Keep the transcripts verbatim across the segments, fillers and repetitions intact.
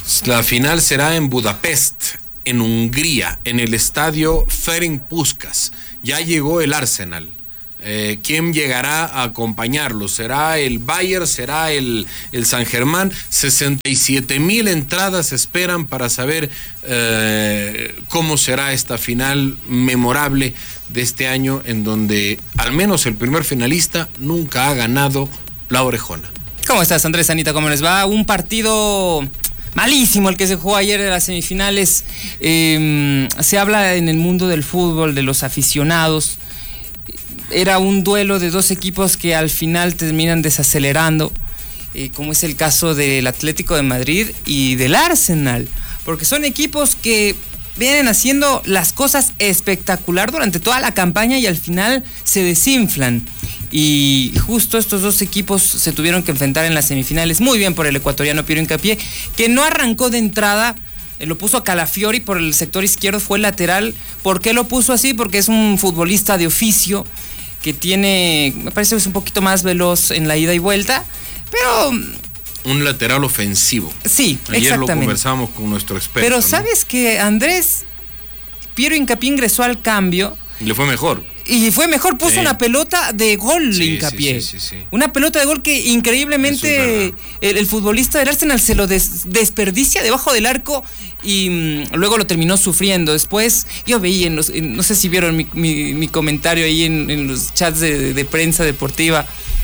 La final será en Budapest, en Hungría, en el estadio Ferenc Puskás. Ya llegó el Arsenal. Eh, ¿Quién llegará a acompañarlo? ¿Será el Bayern? ¿Será el, el San Germán? sesenta y siete mil entradas esperan para saber eh, cómo será esta final memorable de este año, en donde al menos el primer finalista nunca ha ganado la orejona. ¿Cómo estás, Andrés, Anita? ¿Cómo les va? Un partido malísimo el que se jugó ayer de las semifinales. Eh, se habla en el mundo del fútbol de los aficionados. Era un duelo de dos equipos que al final terminan desacelerando, eh, como es el caso del Atlético de Madrid y del Arsenal, porque son equipos que vienen haciendo las cosas espectacular durante toda la campaña y al final se desinflan. Y justo estos dos equipos se tuvieron que enfrentar en las semifinales. Muy bien por el ecuatoriano Piero Hincapié, que no arrancó de entrada. Lo puso a Calafiori por el sector izquierdo, fue lateral. ¿Por qué lo puso así? Porque es un futbolista de oficio que tiene, me parece que es un poquito más veloz en la ida y vuelta, pero... Un lateral ofensivo. Sí, Ayer exactamente. lo conversamos con nuestro experto. Pero ¿no? ¿sabes que Andrés, Piero Hincapié ingresó al cambio? Le fue mejor. Y fue mejor, puso sí. una pelota de gol, sí, Hincapié. Sí, sí, sí, sí. Una pelota de gol que increíblemente el, el futbolista del Arsenal se lo des, desperdicia debajo del arco y mmm, luego lo terminó sufriendo. Después yo veía, en los, en, no sé si vieron mi, mi, mi comentario ahí en, en los chats de, de prensa deportiva.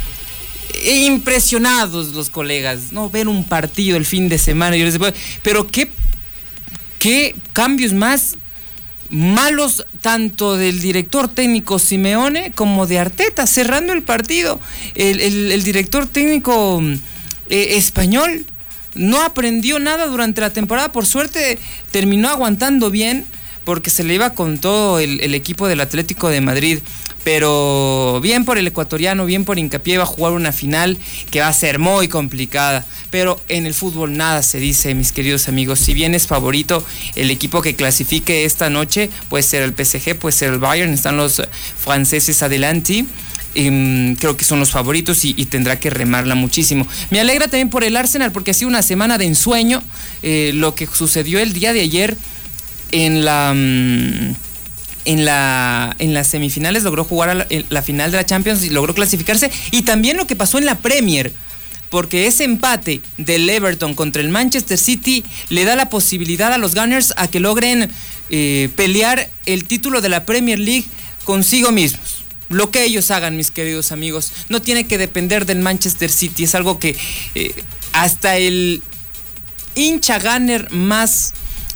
Impresionados los colegas, ¿no? Ver un partido el fin de semana. Yo les digo, pero qué, qué cambios más malos tanto del director técnico Simeone como de Arteta, cerrando el partido. El, el, el director técnico eh, español no aprendió nada durante la temporada, por suerte terminó aguantando bien porque se le iba con todo el, el equipo del Atlético de Madrid, pero bien por el ecuatoriano, bien por Hincapié, va a jugar una final que va a ser muy complicada, pero en el fútbol nada se dice, mis queridos amigos. Si bien es favorito el equipo que clasifique esta noche, puede ser el P S G, puede ser el Bayern, están los franceses adelante. Um, creo que son los favoritos y, y tendrá que remarla muchísimo. Me alegra también por el Arsenal porque ha sido una semana de ensueño, eh, lo que sucedió el día de ayer en la... Um, En, la, en las semifinales logró jugar a la, la final de la Champions y logró clasificarse, y también lo que pasó en la Premier, porque ese empate del Everton contra el Manchester City le da la posibilidad a los Gunners a que logren eh, pelear el título de la Premier League consigo mismos. Lo que ellos hagan, mis queridos amigos, no tiene que depender del Manchester City, es algo que eh, hasta el hincha Gunner más...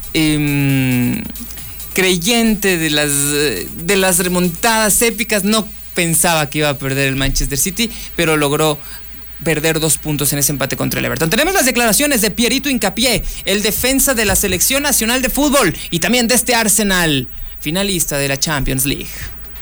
Eh, creyente de las, de las remontadas épicas no pensaba que iba a perder el Manchester City, pero logró perder dos puntos en ese empate contra el Everton. Tenemos las declaraciones de Pierito Hincapié, el defensa de la Selección Nacional de Fútbol y también de este Arsenal, finalista de la Champions League.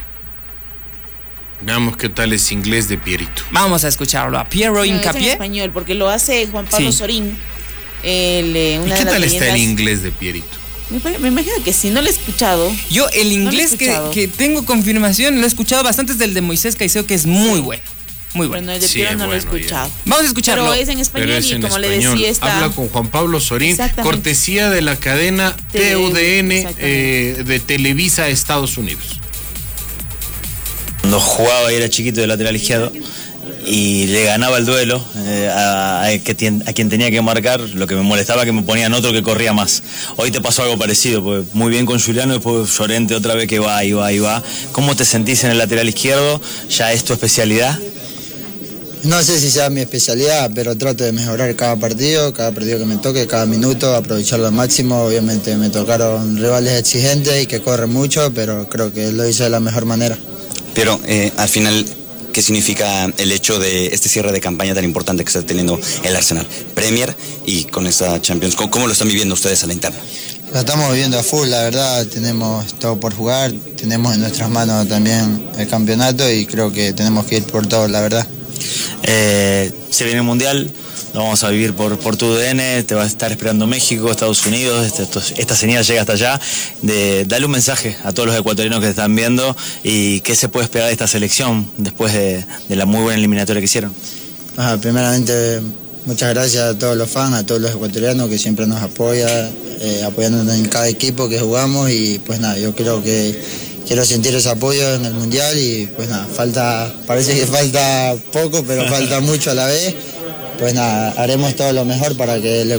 Veamos qué tal es inglés de Pierito. Vamos a escucharlo a Piero Hincapié. No, es en español, porque lo hace Juan Pablo sí. Sorín. El, eh, una ¿Y qué de tal las está el leyendas... inglés de Pierito? Me, me imagino que sí, no lo he escuchado. Yo el inglés no que, que tengo confirmación lo he escuchado bastante, del de Moisés Caicedo, que es muy bueno. Muy bueno. Bueno, el de Piero sí, no bueno, lo he escuchado. Ya. Vamos a escucharlo. Pero es en español es y en como español. Le decía está... Habla con Juan Pablo Sorín, cortesía de la cadena T U D N eh, de Televisa Estados Unidos. Cuando jugaba y era chiquito de lateral izquierdo y le ganaba el duelo eh, a, a, que tien, a quien tenía que marcar, lo que me molestaba que me ponían otro que corría más. Hoy te pasó algo parecido, pues muy bien con Juliano, después Llorente otra vez que va y va y va. ¿Cómo te sentís en el lateral izquierdo? ¿Ya es tu especialidad? No sé si sea mi especialidad, pero trato de mejorar cada partido, cada partido que me toque, cada minuto, aprovecharlo al máximo. Obviamente me tocaron rivales exigentes y que corren mucho, pero creo que lo hice de la mejor manera. Pero eh, al final, ¿qué significa el hecho de este cierre de campaña tan importante que está teniendo el Arsenal? Premier y con esta Champions, ¿cómo, cómo lo están viviendo ustedes a la interna? La estamos viviendo a full, la verdad, tenemos todo por jugar, tenemos en nuestras manos también el campeonato y creo que tenemos que ir por todo, la verdad. Eh, se viene el Mundial, lo vamos a vivir por, por tu U D N, te va a estar esperando México, Estados Unidos, este, esto, esta señal llega hasta allá. De, dale un mensaje a todos los ecuatorianos que te están viendo y qué se puede esperar de esta selección después de, de la muy buena eliminatoria que hicieron. Ah, primeramente muchas gracias a todos los fans, a todos los ecuatorianos que siempre nos apoyan, eh, apoyándonos en cada equipo que jugamos y pues nada, yo creo que quiero sentir ese apoyo en el Mundial y pues nada, falta, parece que falta poco, pero falta mucho a la vez. Pues nada, haremos todo lo mejor para que el